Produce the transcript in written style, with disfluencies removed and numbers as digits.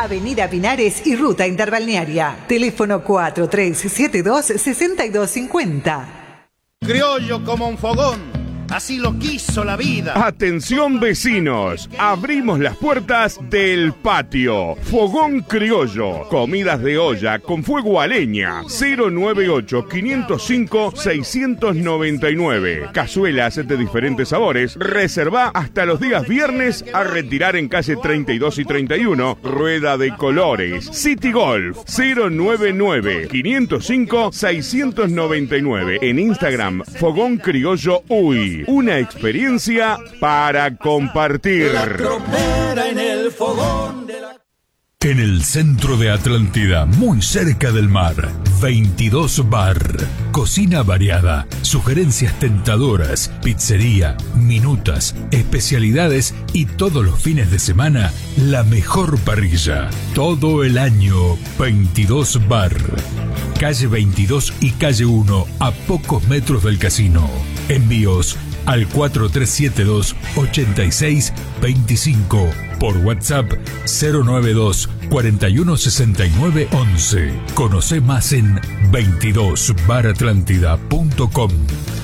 Avenida Pinares y Ruta Interbalnearia. Teléfono 4372-6250. Criollo como un fogón. Así lo quiso la vida. Atención vecinos, abrimos las puertas del patio. Fogón Criollo, comidas de olla con fuego a leña. 098-505-699. Cazuelas de diferentes sabores. Reserva hasta los días viernes a retirar en calle 32 y 31. Rueda de colores. City Golf 099-505-699. En Instagram, Fogón Criollo Uy. Una experiencia para compartir. La tropera en el fogón de la... En el centro de Atlántida, muy cerca del mar, 22 Bar. Cocina variada, sugerencias tentadoras, pizzería, minutas, especialidades y todos los fines de semana, la mejor parrilla. Todo el año, 22 Bar. Calle 22 y calle 1, a pocos metros del casino. Envíos al 4372-8625. Por WhatsApp 092-416911. Conoce más en 22baratlántida.com.